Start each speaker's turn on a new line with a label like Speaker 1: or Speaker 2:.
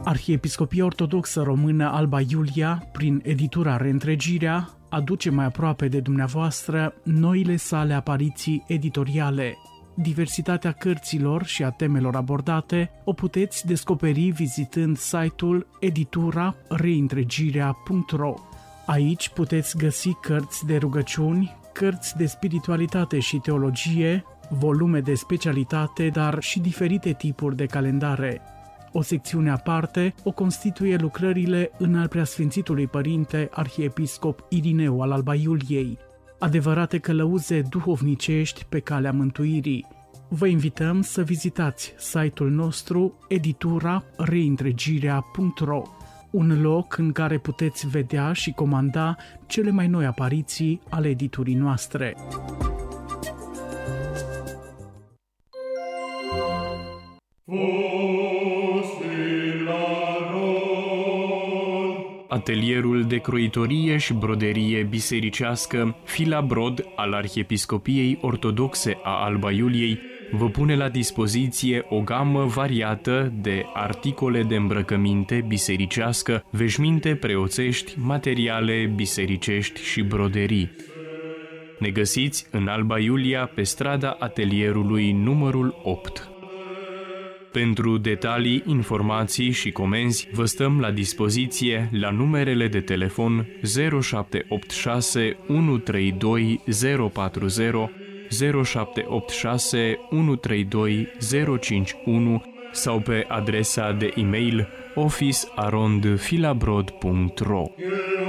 Speaker 1: Arhiepiscopia Ortodoxă Română Alba Iulia, prin editura Reîntregirea, aduce mai aproape de dumneavoastră noile sale apariții editoriale. Diversitatea cărților și a temelor abordate o puteți descoperi vizitând site-ul editurareîntregirea.ro. Aici puteți găsi cărți de rugăciuni, cărți de spiritualitate și teologie, volume de specialitate, dar și diferite tipuri de calendare. O secțiune aparte o constituie lucrările Înalpreasfințitului Părinte Arhiepiscop Irineu al Alba Iuliei, adevărate călăuze duhovnicești pe calea mântuirii. Vă invităm să vizitați site-ul nostru editurareîntregirea.ro, un loc în care puteți vedea și comanda cele mai noi apariții ale editurii noastre.
Speaker 2: Atelierul de croitorie și broderie bisericească Fila Brod al Arhiepiscopiei Ortodoxe a Alba Iuliei vă pune la dispoziție o gamă variată de articole de îmbrăcăminte bisericească, veșminte preoțești, materiale bisericești și broderii. Ne găsiți în Alba Iulia pe strada Atelierului numărul 8. Pentru detalii, informații și comenzi vă stăm la dispoziție la numerele de telefon 0786 132 040, 0786 132 051 sau pe adresa de e-mail office@filabrod.ro.